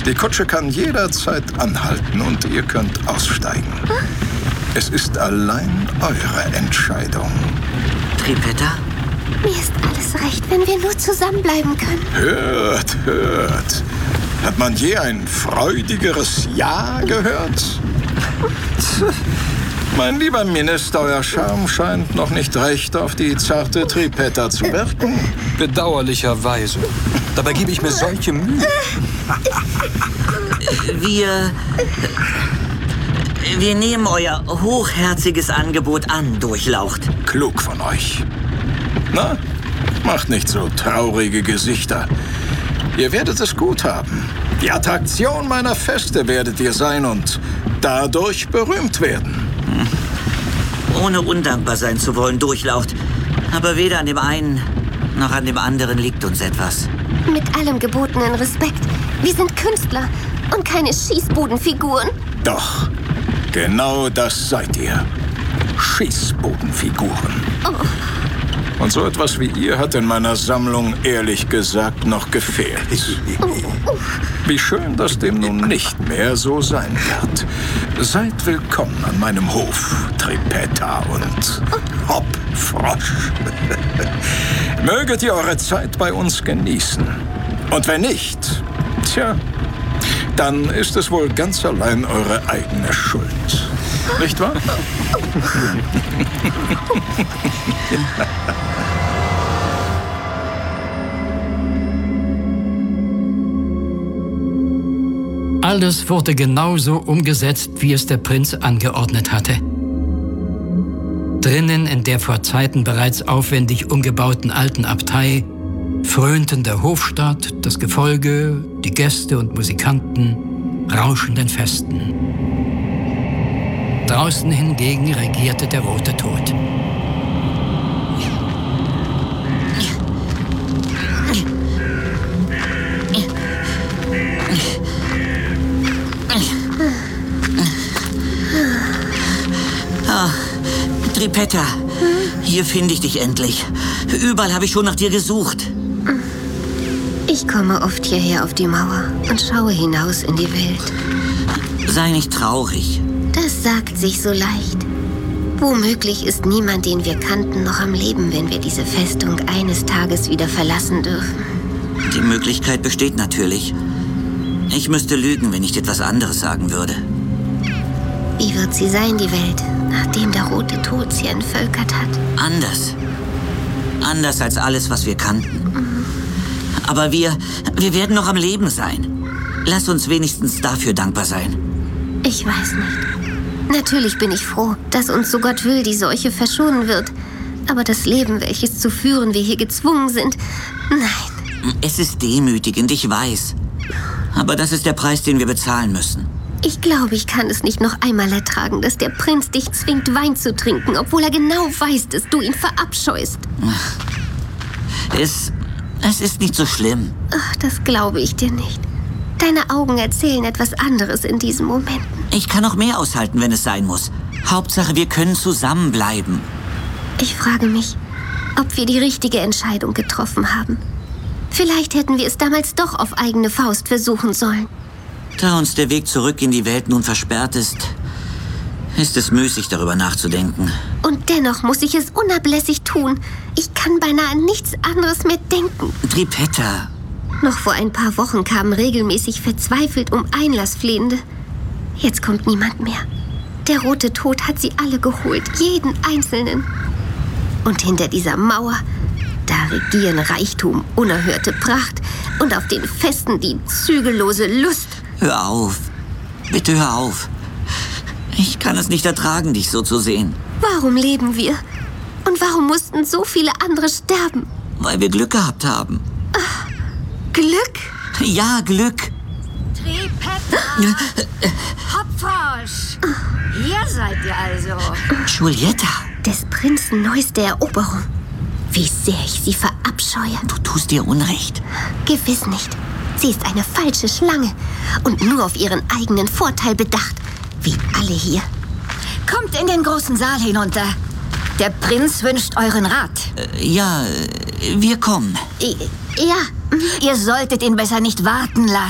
Die Kutsche kann jederzeit anhalten und ihr könnt aussteigen. Es ist allein eure Entscheidung. Trippetta? Mir ist alles recht, wenn wir nur zusammenbleiben können. Hört, hört. Hat man je ein freudigeres Ja gehört? Mein lieber Minister, euer Charme scheint noch nicht recht auf die zarte Trippetta zu wirken. Bedauerlicherweise. Dabei gebe ich mir solche Mühe. Wir nehmen euer hochherziges Angebot an, Durchlaucht. Klug von euch. Na, macht nicht so traurige Gesichter. Ihr werdet es gut haben. Die Attraktion meiner Feste werdet ihr sein und dadurch berühmt werden. Ohne undankbar sein zu wollen, Durchlaucht. Aber weder an dem einen noch an dem anderen liegt uns etwas. Mit allem gebotenen Respekt. Wir sind Künstler und keine Schießbudenfiguren. Doch, genau das seid ihr. Schießbudenfiguren. Oh. Und so etwas wie ihr hat in meiner Sammlung ehrlich gesagt noch gefehlt. Wie schön, dass dem nun nicht mehr so sein wird. Seid willkommen an meinem Hof, Trippetta und Hopfrosch. Möget ihr eure Zeit bei uns genießen. Und wenn nicht, tja, dann ist es wohl ganz allein eure eigene Schuld. Nicht wahr? Alles wurde genauso umgesetzt, wie es der Prinz angeordnet hatte. Drinnen in der vor Zeiten bereits aufwendig umgebauten alten Abtei frönten der Hofstaat, das Gefolge, die Gäste und Musikanten rauschenden Festen. Draußen hingegen regierte der Rote Tod. Trippetta, hier finde ich dich endlich. Überall habe ich schon nach dir gesucht. Ich komme oft hierher auf die Mauer und schaue hinaus in die Welt. Sei nicht traurig. Das sagt sich so leicht. Womöglich ist niemand, den wir kannten, noch am Leben, wenn wir diese Festung eines Tages wieder verlassen dürfen. Die Möglichkeit besteht natürlich. Ich müsste lügen, wenn ich etwas anderes sagen würde. Wie wird sie sein, die Welt, nachdem der Rote Tod sie entvölkert hat? Anders. Anders als alles, was wir kannten. Aber wir werden noch am Leben sein. Lass uns wenigstens dafür dankbar sein. Ich weiß nicht. Natürlich bin ich froh, dass uns, so Gott will, die Seuche verschonen wird. Aber das Leben, welches zu führen wir hier gezwungen sind, nein. Es ist demütigend, ich weiß. Aber das ist der Preis, den wir bezahlen müssen. Ich glaube, ich kann es nicht noch einmal ertragen, dass der Prinz dich zwingt, Wein zu trinken, obwohl er genau weiß, dass du ihn verabscheust. Es ist nicht so schlimm. Ach, das glaube ich dir nicht. Deine Augen erzählen etwas anderes in diesen Momenten. Ich kann noch mehr aushalten, wenn es sein muss. Hauptsache, wir können zusammenbleiben. Ich frage mich, ob wir die richtige Entscheidung getroffen haben. Vielleicht hätten wir es damals doch auf eigene Faust versuchen sollen. Da uns der Weg zurück in die Welt nun versperrt ist es müßig, darüber nachzudenken. Und dennoch muss ich es unablässig tun. Ich kann beinahe an nichts anderes mehr denken. Trippetta. Noch vor ein paar Wochen kamen regelmäßig verzweifelt um Einlass Flehende. Jetzt kommt niemand mehr. Der Rote Tod hat sie alle geholt, jeden Einzelnen. Und hinter dieser Mauer, da regieren Reichtum, unerhörte Pracht und auf den Festen die zügellose Lust. Hör auf. Bitte hör auf. Ich kann es nicht ertragen, dich so zu sehen. Warum leben wir? Und warum mussten so viele andere sterben? Weil wir Glück gehabt haben. Ach, Glück? Ja, Glück. Trippetta! Hopfrosch! Hier seid ihr also. Giulietta. Des Prinzen neueste Eroberung. Wie sehr ich sie verabscheue. Du tust dir Unrecht. Gewiss nicht. Sie ist eine falsche Schlange und nur auf ihren eigenen Vorteil bedacht, wie alle hier. Kommt in den großen Saal hinunter. Der Prinz wünscht euren Rat. Ja, wir kommen. Ja. Ihr solltet ihn besser nicht warten lassen.